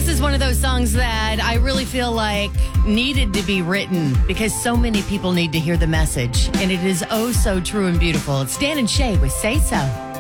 This is one of those songs that I really feel like needed to be written because so many people need to hear the message. And it is oh so true and beautiful. It's Dan and Shay with Say So.